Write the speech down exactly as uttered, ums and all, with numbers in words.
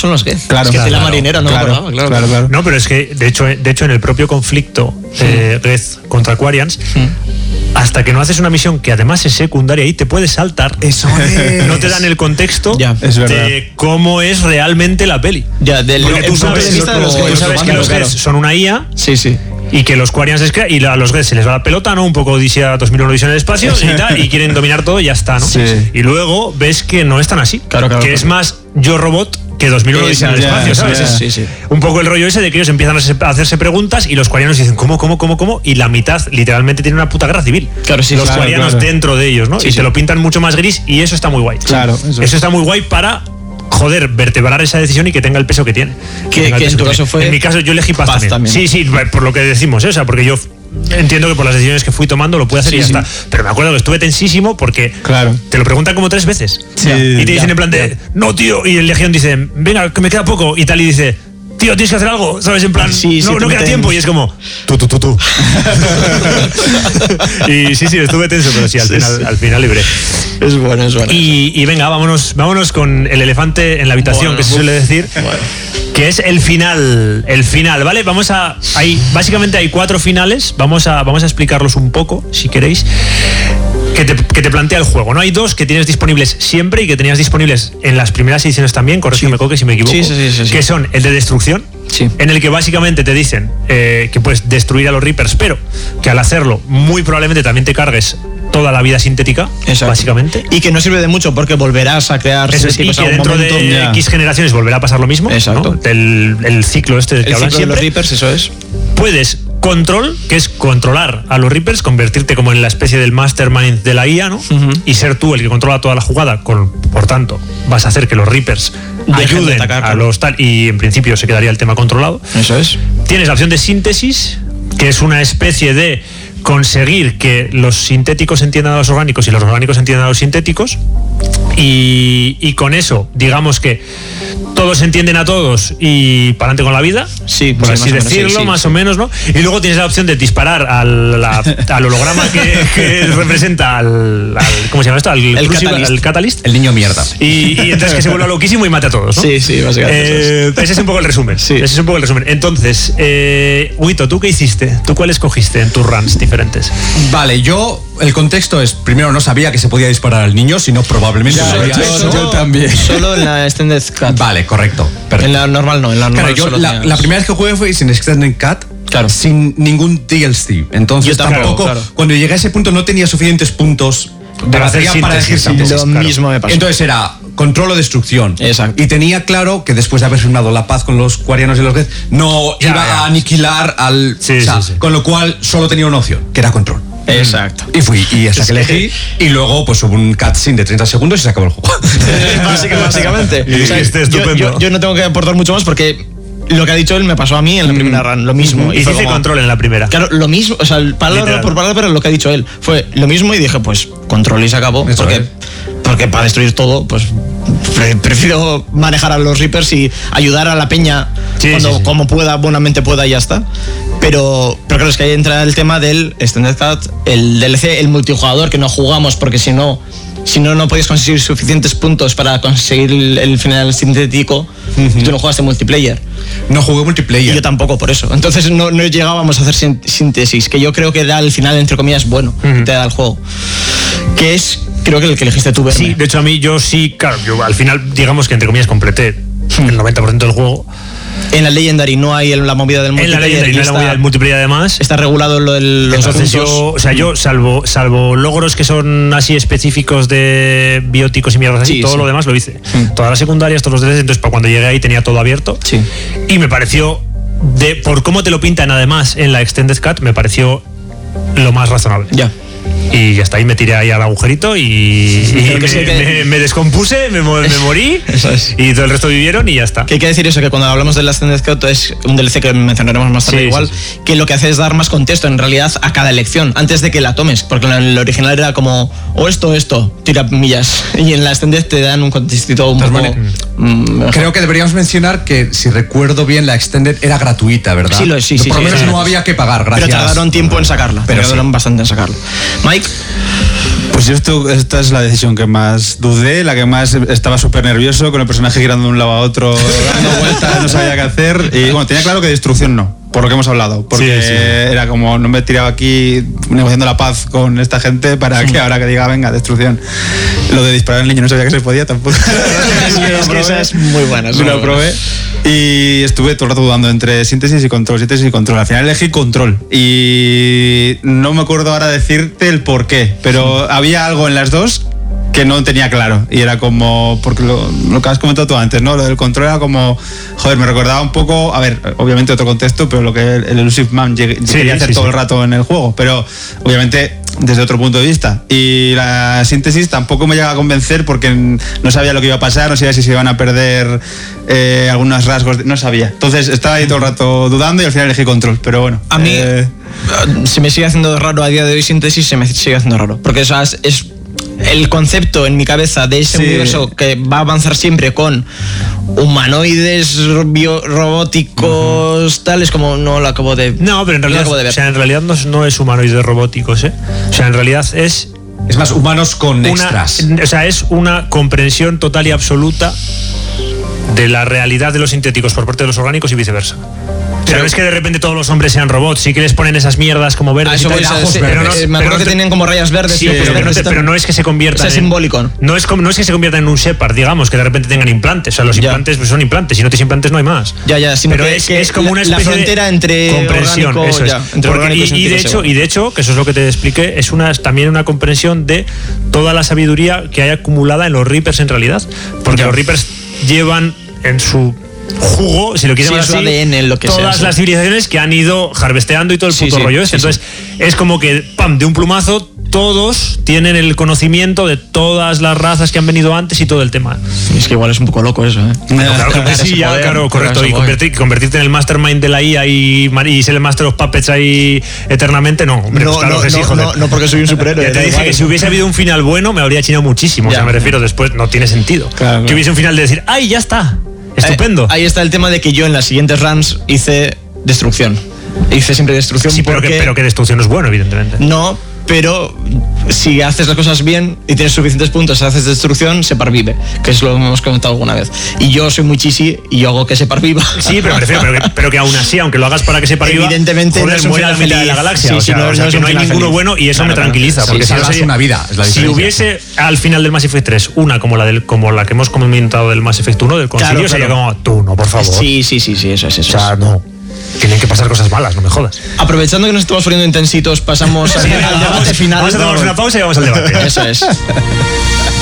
son los Geth. Claro, es que claro, tela claro, marinera, no claro, me acordaba, claro, claro, claro. No, pero es que, de hecho, de hecho en el propio conflicto eh, Geth contra Quarians, mm. hasta que no haces una misión que además es secundaria y te puedes saltar, eso es. no te dan el contexto ya, es de cómo es realmente la peli. Ya, del Porque tú sabes, de vista de los tú Geth, sabes que los claro. Geth son una I A. Sí, sí. Y que los Quarians es que, y a los Geth se les va la pelota, ¿no? Un poco Odisea dos mil uno, Odisea en el espacio y tal, y quieren dominar todo y ya está, ¿no? Sí. Y luego ves que no es tan así. Claro, claro, que claro. es más Yo Robot que dos mil uno, Odisea en el ya, espacio, ¿sabes? ya. Es Sí, sí. un poco el rollo ese de que ellos empiezan a hacerse preguntas y los Quarianos dicen, ¿cómo, cómo, cómo, cómo? Y la mitad literalmente tiene una puta guerra civil. Claro, sí, los claro, Quarianos claro. dentro de ellos, ¿no? Sí, y sí. te lo pintan mucho más gris y eso está muy guay. Claro, eso. Eso está muy guay para... joder, vertebrar esa decisión y que tenga el peso que tiene. Que, tenga el que en peso tu que caso tiene. fue... En mi caso yo elegí Paz, Paz también. también. Sí, sí, por lo que decimos, ¿eh? O sea, porque yo entiendo que por las decisiones que fui tomando lo puedo hacer Sí, y ya sí. está. Pero me acuerdo que estuve tensísimo porque Claro. te lo preguntan como tres veces. Sí, y te dicen ya, en plan de, ya. no, tío. Y el Legión dice, venga, que me queda poco. Y tal, y dice, tío, tienes que hacer algo. ¿Sabes? En plan, Sí, sí, no, te no queda meten- tiempo. Y es como, tú, tú, tú, tú. Y sí, sí, estuve tenso, pero sí, al Sí, final, sí. al final libre. Es bueno, es bueno. Y, y venga, vámonos, vámonos con el elefante en la habitación, Bueno, que se suele decir, bueno. que es el final, el final, ¿vale? Vamos a, hay, básicamente hay cuatro finales, vamos a, vamos a explicarlos un poco, si queréis, que te, que te plantea el juego, ¿no? Hay dos que tienes disponibles siempre y que tenías disponibles en las primeras ediciones también, corrígeme, Coque, si me equivoco, Sí, sí, sí, sí, sí. que son el de destrucción, Sí. en el que básicamente te dicen eh, que puedes destruir a los Reapers, pero que al hacerlo muy probablemente también te cargues toda la vida sintética, Exacto. básicamente. Y que no sirve de mucho porque volverás a crear Eso es, y sintéticos que a un dentro momento. de ya. X generaciones volverá a pasar lo mismo. Exacto. ¿no? El, el ciclo este del que El hablan ciclo de los siempre. Reapers, eso es. Puedes control, que es controlar a los Reapers, convertirte como en la especie del mastermind de la I A, ¿no? Ujú. Y ser tú el que controla toda la jugada. Con, por tanto, vas a hacer que los Reapers Dejen de ayuden atacar, a claro. los tal. Y en principio se quedaría el tema controlado. Eso es. Tienes la opción de síntesis, que es una especie de conseguir que los sintéticos entiendan a los orgánicos y los orgánicos entiendan a los sintéticos. Y, y con eso, digamos que todos entienden a todos y para adelante con la vida, Sí, por sí, así más o menos, decirlo, sí, sí, más sí. o menos, ¿no? Y luego tienes la opción de disparar al, la- al holograma que, que representa al, al- ¿cómo se llama esto? Al El Crucible, Catalyst. al Catalyst. El niño mierda. Y, y entonces que se vuelva loquísimo y mate a todos, ¿no? Sí, sí, básicamente. eso es. Eh, ese es un poco el resumen. Sí. Ese es un poco el resumen. Entonces, eh, Huito, ¿tú qué hiciste? ¿Tú cuál escogiste en tus runs diferentes? Vale, yo, el contexto es, primero no sabía que se podía disparar al niño, sino probablemente Ya, lo había yo- hecho. yo también. Solo en la Extended Cut. Vale, correcto. Perfecto. En la normal no, en la normal Claro, yo solo la, tenías- la primera vez que jugué fue sin Extended Cut, Claro. sin ningún D L C. Entonces Yo tampoco, tampoco, claro. cuando llegué a ese punto no tenía suficientes puntos de Para hacer batería para síntesis, elegir tampoco. síntesis. Lo claro. mismo me pasó. Entonces era control o destrucción. Exacto. Y tenía claro que después de haber firmado la paz con los Quarianos y los Geth, no Ya, iba ya. a aniquilar al... Sí, o sea, sí, sí. Con lo cual solo tenía una opción, que era control. Exacto. Y fui, y hasta Es que que- elegí, y luego pues hubo un cutscene de treinta segundos y se acabó el juego. Básica- básicamente. Y dijiste, yo, estupendo. yo- yo no tengo que aportar mucho más porque lo que ha dicho él me pasó a mí en la primera run, lo mismo. Y fue Hiciste como- control en la primera. Claro, lo mismo, o sea, palabra Literal. por palabra, pero lo que ha dicho él fue lo mismo y dije, pues, control y se acabó. Eso Porque, es. porque para destruir todo, pues, pre- prefiero manejar a los Reapers y ayudar a la peña Sí, cuando, sí, sí. como pueda, buenamente pueda y ya está. Pero, pero claro, es que ahí entra el tema del Extended Cut, el D L C, el multijugador, que no jugamos porque si no, si no, no podías conseguir suficientes puntos para conseguir el, el final sintético, tú no jugaste multiplayer. No jugué Y multiplayer. yo tampoco, por eso. Entonces no, no llegábamos a hacer sin- síntesis, que yo creo que da el final, entre comillas, bueno, Ujú. te da el juego. Que es, creo que el que elegiste tú, Berme. Sí, de hecho a mí yo sí, claro, yo al final digamos que entre comillas completé el noventa por ciento del juego. En la Legendary no hay el- la movida del En la multiplayer. leyenda y y no en la está, movida del multiplayer además. está regulado lo del, los Entonces puntos. yo, o sea, yo salvo, salvo logros que son así específicos de bióticos y mierdas así, Sí, todo sí. lo demás lo hice. Mm. Todas las secundarias, todos los D L Cs, entonces para cuando llegué ahí tenía todo abierto. Sí. Y me pareció, de por cómo te lo pintan además en la Extended Cut, me pareció lo más razonable. Ya. Y ya está, ahí me tiré ahí al agujerito y, y Creo que me, sí que- me- me descompuse, me, mo- me morí Eso es. y todo el resto vivieron y ya está. Que hay que decir eso, que cuando hablamos de la Extended Cut es un D L C que mencionaremos más tarde Sí, igual, sí, que lo que hace es dar más contexto en realidad a cada elección, antes de que la tomes, porque en el original era como, o esto o esto, tira millas, y en la Extended te dan un contextito un poco... Tasmania. mm, mejor. Creo que deberíamos mencionar que, si recuerdo bien, la Extended era gratuita, ¿verdad? Sí, lo es, sí, No, sí, Por sí, lo menos sí. no había que pagar, gracias. Pero tardaron tiempo en sacarla, Pero tardaron sí. bastante en sacarla. Mike, Pues yo esto, esta es la decisión que más dudé, la que más estaba súper nervioso, con el personaje girando de un lado a otro, dando vueltas, no sabía qué hacer. Y bueno, tenía claro que destrucción no, por lo que hemos hablado. Porque sí, sí. era como, no me he tirado aquí negociando la paz con esta gente para que ahora que diga, venga, destrucción. Lo de disparar al niño no sabía que se podía tampoco. Es que esa es muy buena. Me lo probé. Y estuve todo el rato dudando entre síntesis y control, síntesis y control. Al final elegí control. Y no me acuerdo ahora decirte el por qué, pero había algo en las dos que no tenía claro. Y era como, porque lo, lo que has comentado tú antes, ¿no? Lo del control era como, joder, me recordaba un poco, a ver, obviamente otro contexto, pero lo que el, el Elusive Man llegué, sí, quería hacer sí, todo sí. el rato en el juego. Pero obviamente desde otro punto de vista. Y la síntesis tampoco me llega a convencer porque no sabía lo que iba a pasar, no sabía si se iban a perder eh, algunos rasgos, no sabía. Entonces estaba ahí todo el rato dudando y al final elegí control, pero bueno. A mí eh... se me sigue haciendo raro a día de hoy síntesis, se me sigue haciendo raro. Porque o sea, es, es el concepto en mi cabeza de ese sí. universo que va a avanzar siempre con humanoides bio, robóticos, uh-huh. tal, es como no lo acabo de no, pero en realidad, no o sea, en realidad no, no es humanoides robóticos, ¿eh? O sea, en realidad es es más humanos con una, extras. O sea, es una comprensión total y absoluta de la realidad de los sintéticos por parte de los orgánicos y viceversa. Pero no es que de repente todos los hombres sean robots, sí que les ponen esas mierdas como verdes y tal, voy, ajos, sí, pero no, me acuerdo que tenían como rayas verdes, sí, pero, pero, pero, pero no es que se conviertan, o sea, en, simbólico. No es como, no es que se conviertan en un Shepard, digamos, que de repente tengan implantes, o sea, los ya. implantes pues son implantes, si no tienes implantes no hay más. Ya, ya, sino pero que, es, que es como una la especie frontera de entre comprensión, orgánico, eso es. Ya, entre Porque, y, y de hecho, y de hecho, que eso es lo que te expliqué, es una también una comprensión de toda la sabiduría que hay acumulada en los Reapers en realidad, porque ya. los Reapers llevan en su jugo, si lo quieres llamar sí, así, A D N, lo que todas sea, las sí. civilizaciones que han ido harvesteando y todo el sí, puto sí, rollo este. sí, Entonces, sí. es como que, pam, de un plumazo, todos tienen el conocimiento de todas las razas que han venido antes y todo el tema. Es que igual es un poco loco eso, ¿eh? No, claro que sí, ya, poder, claro, correcto. Y convertir, convertirte en el mastermind de la I A y, y ser el master of puppets ahí eternamente, no, hombre, no, pues claro no, que sí, no, joder. No, no porque soy un superhéroe. Ya te dije igual. Que si hubiese habido un final bueno, me habría chinado muchísimo. Ya, o sea, me refiero, después no tiene sentido. Claro, que claro. hubiese un final de decir, ¡ay, ya está! Estupendo. Ahí, ahí está el tema de que yo en las siguientes runs hice destrucción. Hice siempre destrucción. Sí, pero, porque... que, pero que destrucción no es bueno, evidentemente. No, pero si haces las cosas bien y tienes suficientes puntos, haces destrucción, Separ vive, que es lo que hemos comentado alguna vez. Y yo soy muy cheesy y yo hago que Separ viva. Sí, pero me refiero, pero que, pero que aún así, aunque lo hagas para que Separ viva, evidentemente joder, no es un muere la mitad de la galaxia. Sí, o sea, sí, no, o sea, no, que no hay ninguno feliz. Bueno y eso claro, me tranquiliza. Claro. Porque Sí, si salvas una vida, es la si hubiese al final del Mass Effect tres una como la del como la que hemos comentado del Mass Effect uno, del Concilio, claro, sería claro. como, tú no, por favor. Sí, sí, sí, sí, eso es eso. O sea, no. Tienen que pasar cosas malas, no me jodas. Aprovechando que nos estamos poniendo intensitos, pasamos al, al debate final. Vamos a tomar una pausa y vamos al debate. Eso es.